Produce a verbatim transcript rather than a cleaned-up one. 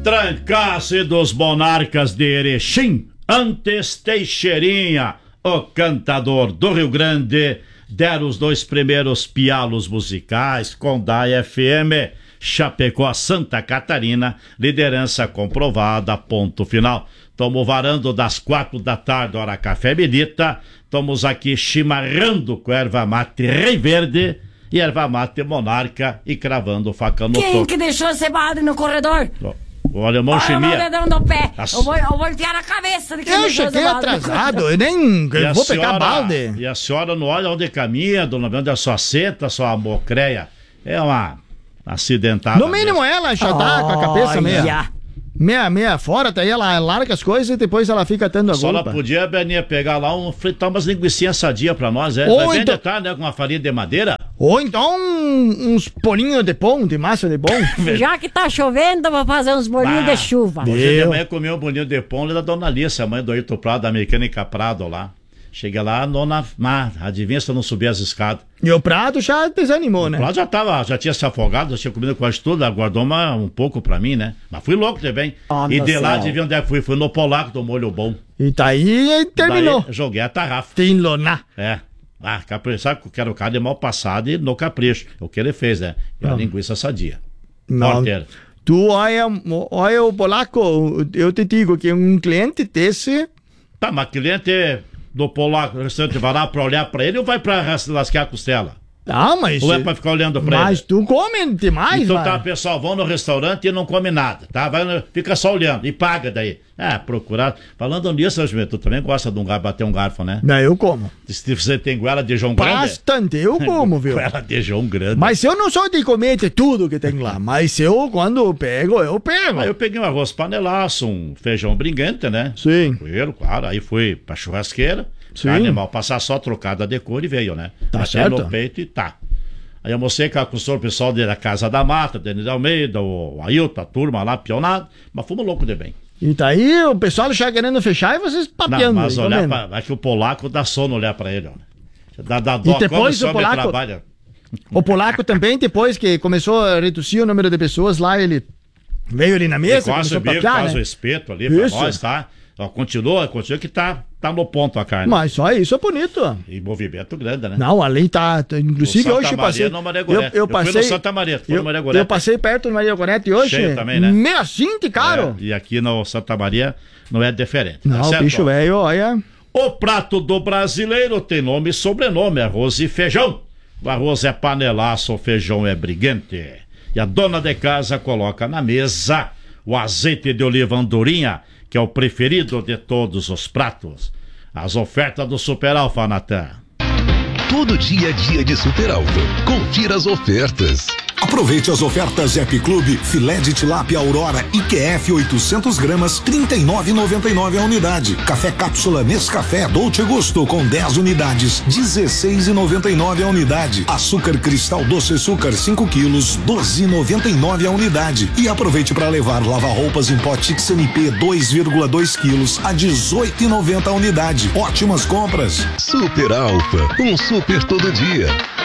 Trancasse dos Monarcas de Erechim, antes Teixeirinha, o cantador do Rio Grande, deram os dois primeiros pialos musicais com da F M. Chapecó, Santa Catarina, liderança comprovada, ponto final. Estamos varando das quatro da tarde, hora café medita. Estamos aqui chimarrando com erva mate Rei Verde e erva mate Monarca e cravando o facão no Quem toco. que deixou esse balde no corredor? O alemão Olha o meu chimia. dedão do pé. As- Eu, vou, eu vou enfiar na cabeça de quem Eu deixou esse cheguei balde no atrasado, corredor. eu nem E eu a vou pegar senhora- balde. E a senhora não olha onde caminha, dona Wanda, a sua seta, a sua mocreia. É uma acidentada. No mínimo mesmo. ela já tá com a cabeça meia, Olha. meia, meia fora, daí ela larga as coisas e depois ela fica tendo a Só ela culpa. podia, Beninha, pegar lá, um, fritar umas linguicinhas sadias pra nós, é. Ou Vai bem então- detalhe, né? Com uma farinha de madeira. Ou então um- uns bolinhos de pão, de massa de pão. Já que tá chovendo, vou fazer uns bolinhos Bah. de chuva. Hoje de Meu. manhã comi um bolinho de pão ali da dona Alice, a mãe do Ayrton Prado, da Mecânica Prado lá. Cheguei lá, a nona, ah, adivinha se eu não subi as escadas. E o prato já desanimou, O né? Prado já tava, já tinha se afogado, já tinha comido quase tudo, aguardou uma, um pouco pra mim, né? Mas fui louco também. Oh, e meu de lá, céu. adivinha onde é que fui? Fui no Polaco do Molho Bom. E tá aí e terminou. Daí, joguei a tarrafa. Tem lona. É. Ah, capricho, sabe que eu quero carne mal passada e no capricho. É o que ele fez, né? E a Não. linguiça sadia. Não. Porteiro. Tu olha, olha o polaco, eu te digo que um cliente desse. Tá, mas cliente do Polaco, o restaurante vai lá pra olhar pra ele ou vai pra ras- lascar a costela? Ah, mas. Ou é pra ficar olhando pra Mas ele? tu come demais, Então vai. tá, pessoal, vão no restaurante e não come nada, tá? Vai no- fica só olhando e paga daí. Ah, procurar. Falando nisso, Jumento, tu também gosta de um garfo, bater um garfo, né? Não, eu como. Se você tem goela de João Grande... Bastante, eu como, viu? Goela de João Grande. Mas eu não sou de comer de tudo que tem lá. Mas eu, quando eu pego, eu pego. Aí eu peguei um arroz panelaço, um feijão bringuente, né? Sim. Coelho, claro. Aí fui pra churrasqueira. Sim. Carne mal passar só trocada de cor e veio, né? Tá Bati certo. no peito e tá. Aí almocei com a- com o pessoal da Casa da Mata, Denis Almeida, o Ailton, a turma lá, pionado. Mas fomos loucos de bem. E tá aí o pessoal já querendo fechar e vocês Não, papeando. mas aí, olhar comendo. pra... Acho que o polaco dá sono olhar pra ele, ó. Dá, dá dó, E depois como o esse homem polaco- trabalha. O polaco também, depois que começou a reduzir o número de pessoas lá, ele veio ali na E mesa, quase começou o a bico, papear, quase o né? espeto ali pra Isso. nós, tá? Ó, continua, continua que tá, tá no ponto a carne. Mas só isso é bonito. E movimento grande, né? Não, ali tá. tá- inclusive No hoje Santa passei. Maria, não, Maria eu, Gorete. eu Eu fui no passei. Santa Maria, tu foi no eu, Maria Gorete? eu passei perto do Maria Gorete hoje. Cheio também, né? Meio assim de caro. É, e aqui no Santa Maria não é diferente. Não, tá o certo? bicho velho, olha. O prato do brasileiro tem nome e sobrenome, arroz e feijão. O arroz é panelaço, o feijão é briguente. E a dona de casa coloca na mesa o azeite de oliva andorinha, que é o preferido de todos os pratos. As ofertas do Super Alfa, Natan. Todo dia é dia de Super Alfa. Confira as ofertas. Aproveite as ofertas App Clube, filé de tilápia Aurora I Q F oitocentos gramas, trinta e nove reais e noventa e nove a unidade. Café cápsula Nescafé Dolce Gusto com dez unidades, dezesseis reais e noventa e nove a unidade. Açúcar cristal doce açúcar cinco quilos, doze reais e noventa e nove a unidade. E aproveite para levar lava-roupas em pó Tix M P dois vírgula dois quilos a dezoito reais e noventa a unidade. Ótimas compras. Super Alfa, um super todo dia.